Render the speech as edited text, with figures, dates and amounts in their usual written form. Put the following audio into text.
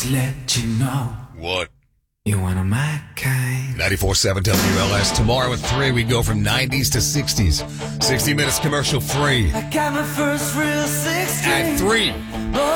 just let you know What? you're one of my kind. 94.7 WLS. Tomorrow at 3, we go from 90s to 60s. 60 minutes commercial free. I got my first real 16. At 3.